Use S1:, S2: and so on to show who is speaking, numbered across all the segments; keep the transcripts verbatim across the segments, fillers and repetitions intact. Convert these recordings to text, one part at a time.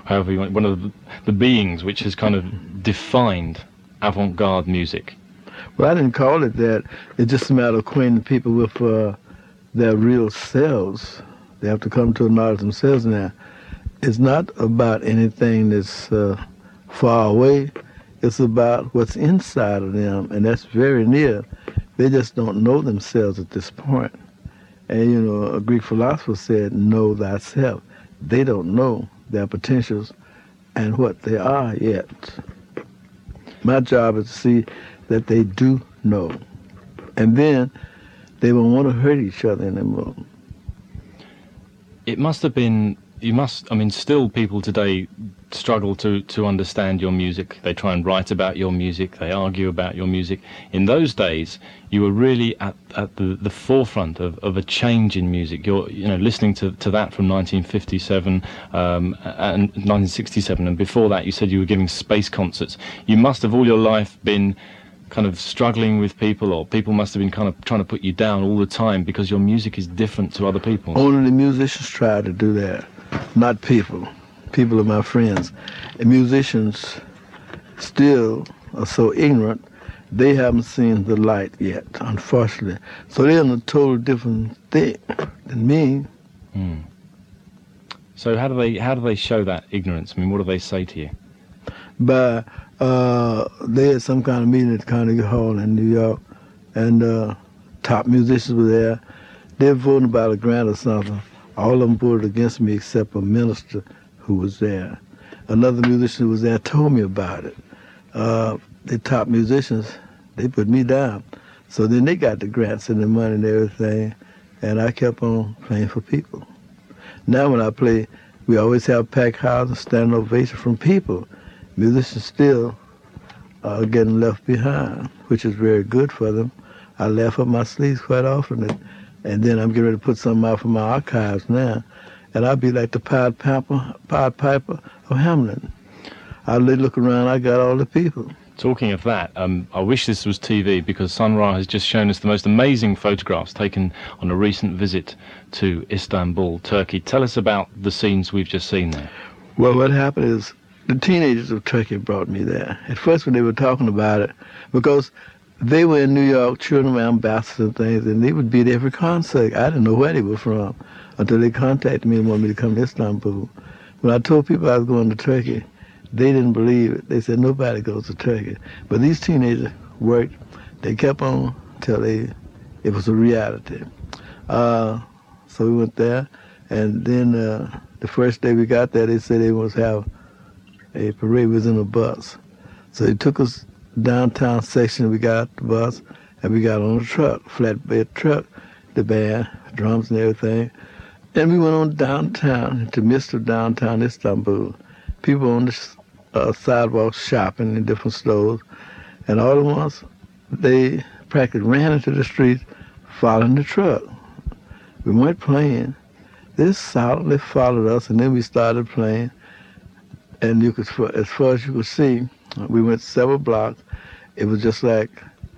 S1: however you want, one of the, the beings which has kind of defined avant-garde music?
S2: Well, I didn't call it that. It's just a matter of acquainting people with uh, their real selves. They have to come to a knowledge themselves now. It's not about anything that's uh, far away. It's about what's inside of them, and that's very near. They just don't know themselves at this point. And, you know, a Greek philosopher said, know thyself. They don't know their potentials and what they are yet. My job is to see that they do know. And then they won't want to hurt each other anymore.
S1: It must have been, you must, I mean, still people today struggle to, to understand your music. They try and write about your music. They argue about your music. In those days, you were really at, at the, the forefront of, of a change in music. You're, you know, listening to, to that from nineteen fifty-seven um, and nineteen sixty-seven, and before that you said you were giving space concerts. You must have all your life been kind of struggling with people, or people must have been kind of trying to put you down all the time because your music is different to other people's.
S2: Only the musicians try to do that, not people. People are my friends. And musicians still are so ignorant, they haven't seen the light yet, unfortunately. So they're in a totally different thing than me.
S1: Mm. So how do they how do they show that ignorance? I mean, what do they say to you?
S2: By uh, they had some kind of meeting at Carnegie Hall in New York, and uh, top musicians were there. They were voting about a grant or something. All of them voted against me except a minister who was there. Another musician who was there told me about it. Uh, the top musicians, they put me down. So then they got the grants and the money and everything, and I kept on playing for people. Now when I play, we always have packed houses, standing ovation from people. Musicians still are getting left behind, which is very good for them. I laugh up my sleeves quite often, and, and then I'm getting ready to put something out from my archives now, and I'll be like the Pied Piper, Pied Piper of Hamelin. I look around, I got all the people.
S1: Talking of that, um, I wish this was T V, because Sun Ra has just shown us the most amazing photographs taken on a recent visit to Istanbul, Turkey. Tell us about the scenes we've just seen there.
S2: Well, what happened is the teenagers of Turkey brought me there. At first when they were talking about it, because they were in New York, children ambassadors and things, and they would be at every concert. I didn't know where they were from until they contacted me and wanted me to come to Istanbul. When I told people I was going to Turkey, they didn't believe it. They said, nobody goes to Turkey. But these teenagers worked. They kept on till they, it was a reality. Uh, so we went there, and then uh, the first day we got there, they said they was have a parade. We was in a bus. So they took us downtown section. We got the bus, and we got on a truck, flatbed truck, the band, drums and everything. And we went on downtown, into the midst of downtown Istanbul. People on the uh, sidewalk shopping in different stores. And all at once, they practically ran into the street, following the truck. We weren't playing. They silently followed us, and then we started playing. And you could, as far as you could see, we went several blocks. It was just like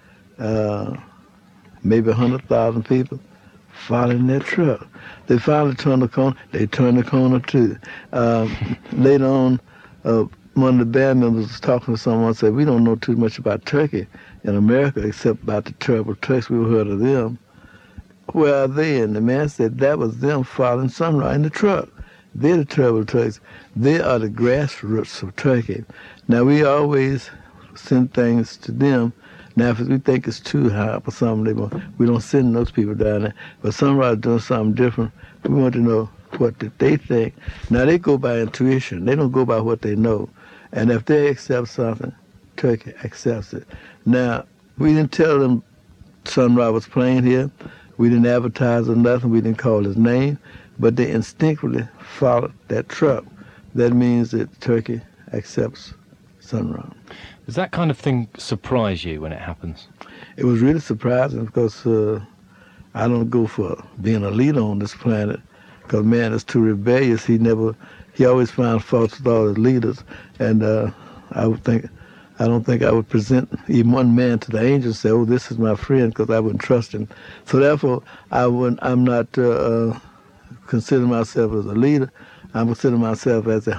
S2: uh, maybe one hundred thousand people following that truck. They finally turned the corner. They turned the corner too. Um, later on, uh, one of the band members was talking to someone and said, we don't know too much about Turkey in America except about the terrible Turks. We've heard of them. Where are they? And the man said that was them following Sun Ra in the truck. They're the terrible Turks. They are the grassroots of Turkey. Now, we always send things to them. Now, if we think it's too high for something, we don't send those people down there. But Sun Ra is doing something different. We want to know what did they think. Now, they go by intuition. They don't go by what they know. And if they accept something, Turkey accepts it. Now, we didn't tell them Sun Ra was playing here. We didn't advertise or nothing. We didn't call his name. But they instinctively followed that truck. That means that Turkey accepts Sun Ra.
S1: Does that kind of thing surprise you when it happens?
S2: It was really surprising because uh, I don't go for being a leader on this planet, because man is too rebellious. He never, he always found faults with all his leaders, and uh, I would think, I don't think I would present even one man to the angels and say, "Oh, this is my friend," because I wouldn't trust him. So therefore, I wouldn't. I'm not uh, uh, considering myself as a leader. I'm considering myself as a